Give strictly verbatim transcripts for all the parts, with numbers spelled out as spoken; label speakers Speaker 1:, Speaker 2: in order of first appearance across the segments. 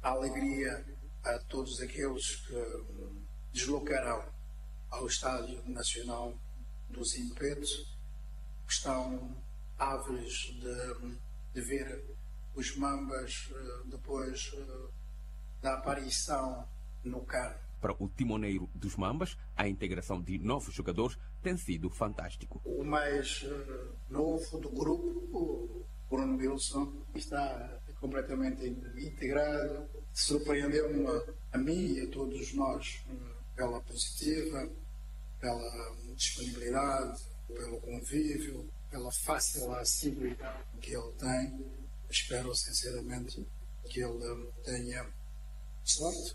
Speaker 1: a alegria a todos aqueles que deslocarão ao Estádio Nacional do Zimpeto, que estão ávidos de, de ver os Mambas depois da aparição no C A N.
Speaker 2: Para o timoneiro dos Mambas, a integração de novos jogadores tem sido fantástico.
Speaker 1: O mais uh, novo do grupo, o Bruno Wilson, está completamente integrado. Surpreendeu-me a mim e a todos nós uh, pela positiva, pela disponibilidade, pelo convívio, pela fácil acessibilidade que ele tem. Espero sinceramente que ele uh, tenha sorte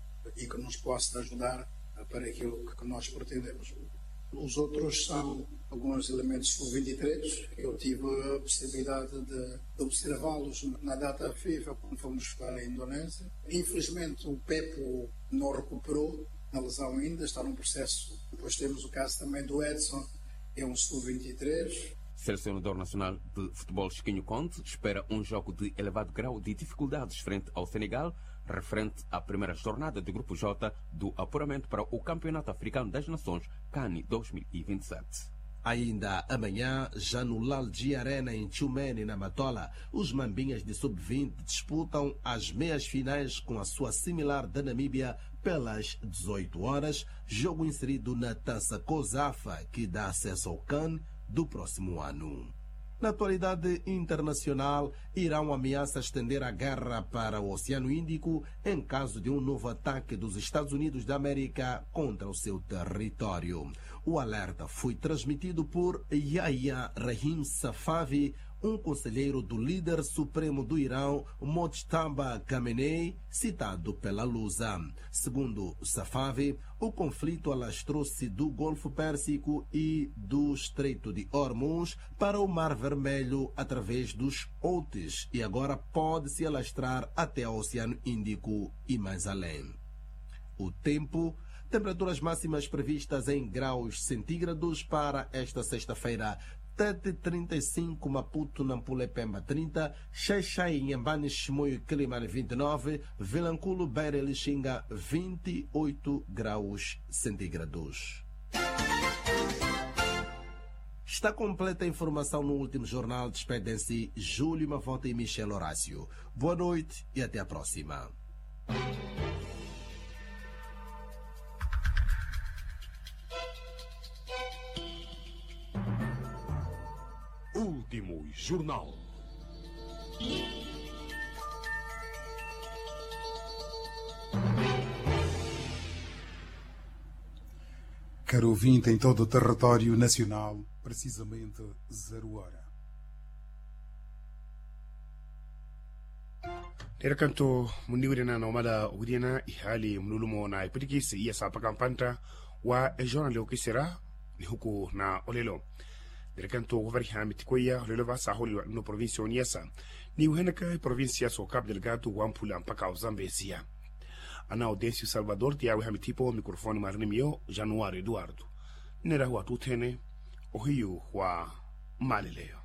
Speaker 1: e que nos possa ajudar para aquilo que nós pretendemos. Os outros são alguns elementos sub vinte e três. Eu tive a possibilidade de observá-los na data FIFA quando fomos para a Indonésia. Infelizmente o Pepo não recuperou na lesão ainda, está num processo. Depois temos o caso também do Edson, que é um sub vinte e três.
Speaker 2: Selecionador nacional de futebol Chiquinho Conte espera um jogo de elevado grau de dificuldades frente ao Senegal, referente à primeira jornada do Grupo J do apuramento para o Campeonato Africano das Nações C A N dois mil e vinte e sete.
Speaker 3: Ainda amanhã, já no Lalji Arena em Tchumene, na Matola, os Mambinhas de sub vinte disputam as meias finais com a sua similar da Namíbia pelas dezoito horas, jogo inserido na Taça COSAFA, que dá acesso ao C A N do próximo ano. Na atualidade internacional, Irão ameaça estender a guerra para o Oceano Índico em caso de um novo ataque dos Estados Unidos da América contra o seu território. O alerta foi transmitido por Yahya Rahim Safavi, um conselheiro do líder supremo do Irão, Mojtaba Khamenei, citado pela Lusa. Segundo Safavi, o conflito alastrou-se do Golfo Pérsico e do Estreito de Hormuz para o Mar Vermelho através dos Houthis e agora pode se alastrar até o Oceano Índico e mais além. O tempo. Temperaturas máximas previstas em graus centígrados para esta sexta-feira. Tete trinta e cinco, Maputo, Nampula e Pemba trinta, Xaixai, Inhambane, Chimoio e Quilimane vinte e nove, Vilanculo, Beira e Lixinga vinte e oito graus centígrados. Está completa a informação no último jornal. Despedem-se Júlio Mavota e Michel Horácio. Boa noite e até a próxima.
Speaker 4: Último jornal.
Speaker 5: Caro ouvinte, em todo o território nacional, precisamente zero hora.
Speaker 6: Tera kanto muniwirina na umada urina ihali mnulumo na ipitikisi iya sapa kampanta wa ejona leo kisera ni huku na olelo. Tera kanto govari hamiti koya olelo va sa holi no provincia oniasa ni uhenaka provincia so cap delgado wampula mpaka uzambesia. Ana Audencio Salvador tiawe hamitipo mikrofoni marni mio Januário Eduardo. Nera hua tutene ohiu hua malileo.